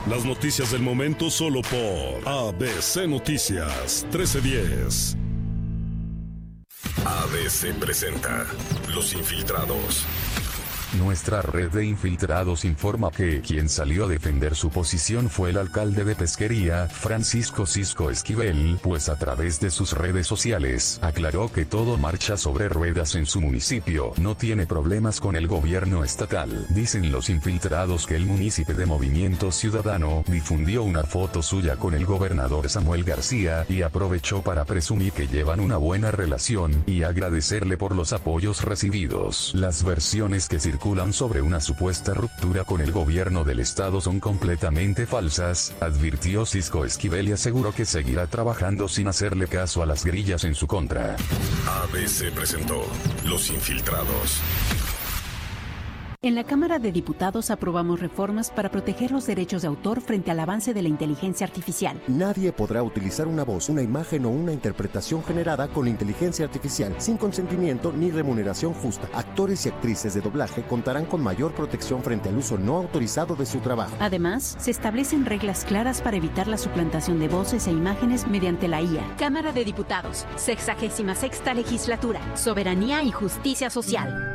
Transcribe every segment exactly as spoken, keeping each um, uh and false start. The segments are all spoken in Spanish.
Las noticias del momento solo por A B C Noticias trece diez. A B C presenta Los Infiltrados. Nuestra red de infiltrados informa que quien salió a defender su posición fue el alcalde de Pesquería, Francisco Cisco Esquivel, pues a través de sus redes sociales aclaró que todo marcha sobre ruedas en su municipio, no tiene problemas con el gobierno estatal. Dicen los infiltrados que el municipio de Movimiento Ciudadano difundió una foto suya con el gobernador Samuel García y aprovechó para presumir que llevan una buena relación y agradecerle por los apoyos recibidos. Las versiones que circulan sobre una supuesta ruptura con el gobierno del estado son completamente falsas, advirtió Cisco Esquivel y aseguró que seguirá trabajando sin hacerle caso a las grillas en su contra. A B C presentó Los Infiltrados. En la Cámara de Diputados aprobamos reformas para proteger los derechos de autor frente al avance de la inteligencia artificial. Nadie podrá utilizar una voz, una imagen o una interpretación generada con inteligencia artificial sin consentimiento ni remuneración justa. Actores y actrices de doblaje contarán con mayor protección frente al uso no autorizado de su trabajo. Además, se establecen reglas claras para evitar la suplantación de voces e imágenes mediante la I A. Cámara de Diputados, sexagésima sexta legislatura, soberanía y justicia social.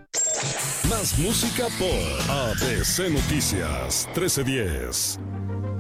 Más música por A B C Noticias trece diez.